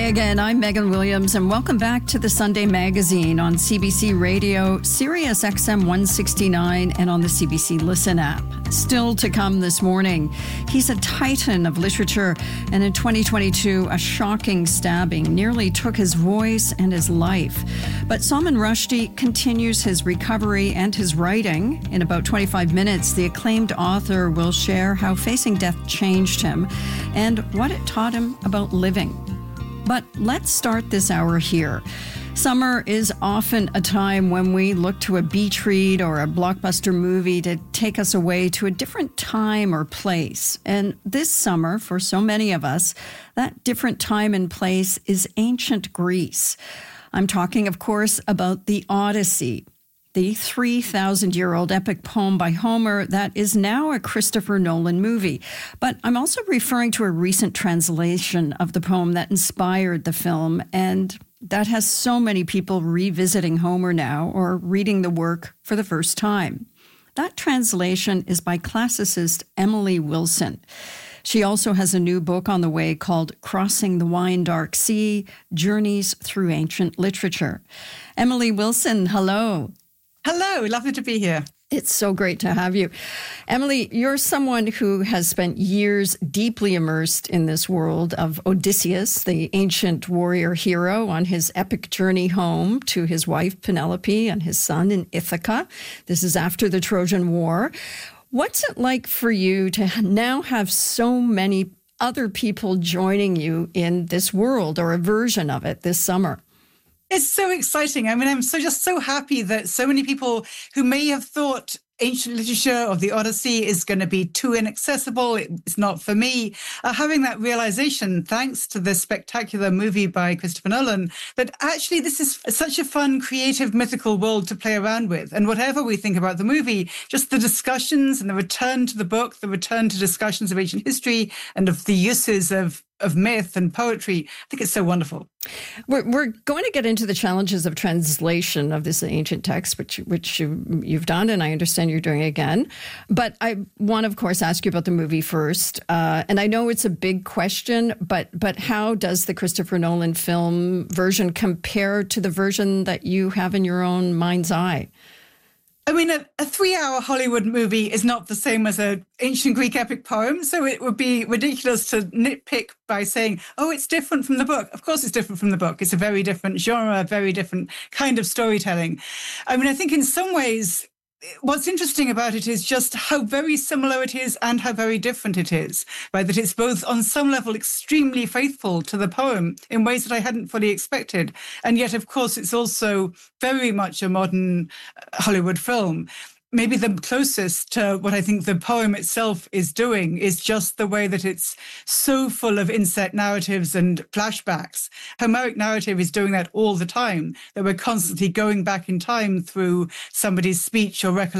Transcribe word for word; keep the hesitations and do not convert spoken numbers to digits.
again. I'm Megan Williams, and welcome back to the Sunday Magazine on C B C Radio, Sirius X M one sixty-nine, and on the C B C Listen app. Still to come this morning, he's a titan of literature, and in twenty twenty-two, a shocking stabbing nearly took his voice and his life. But Salman Rushdie continues his recovery and his writing. In about twenty-five minutes, the acclaimed author will share how facing death changed him and what it taught him about living. But let's start this hour here. Summer is often a time when we look to a beach read or a blockbuster movie to take us away to a different time or place. And this summer, for so many of us, that different time and place is ancient Greece. I'm talking, of course, about the Odyssey, the three thousand year old epic poem by Homer that is now a Christopher Nolan movie. But I'm also referring to a recent translation of the poem that inspired the film, and that has so many people revisiting Homer now or reading the work for the first time. That translation is by classicist Emily Wilson. She also has a new book on the way called Crossing the Wine Dark Sea, Journeys Through Ancient Literature. Emily Wilson, hello. Hello, lovely to be here. It's so great to have you. Emily, you're someone who has spent years deeply immersed in this world of Odysseus, the ancient warrior hero, on his epic journey home to his wife Penelope and his son in Ithaca. This is after the Trojan War. What's it like for you to now have so many other people joining you in this world or a version of it this summer? It's so exciting. I mean, I'm so just so happy that so many people who may have thought ancient literature or the Odyssey is going to be too inaccessible, it's not for me, are having that realization, thanks to this spectacular movie by Christopher Nolan, that actually this is such a fun, creative, mythical world to play around with. And whatever we think about the movie, just the discussions and the return to the book, the return to discussions of ancient history and of the uses of of myth and poetry. I think it's so wonderful. We're, we're going to get into the challenges of translation of this ancient text, which which you, you've done, and I understand you're doing again. But I want to, of course, ask you about the movie first. Uh, and I know it's a big question, but but how does the Christopher Nolan film version compare to the version that you have in your own mind's eye? I mean, a, a three-hour Hollywood movie is not the same as an ancient Greek epic poem, so it would be ridiculous to nitpick by saying, oh, it's different from the book. Of course it's different from the book. It's a very different genre, a very different kind of storytelling. I mean, I think in some ways, what's interesting about it is just how very similar it is and how very different it is, right? That it's both on some level extremely faithful to the poem in ways that I hadn't fully expected. And yet, of course, it's also very much a modern Hollywood film. Maybe the closest to what I think the poem itself is doing is just the way that it's so full of inset narratives and flashbacks. Homeric narrative is doing that all the time, that we're constantly going back in time through somebody's speech or recollection